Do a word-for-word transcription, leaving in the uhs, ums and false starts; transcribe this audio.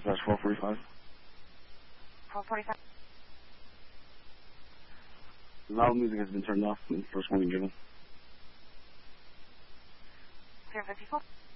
That's four forty-five. four forty-five. Loud music has been turned off in the first warning given. zero fifty-four.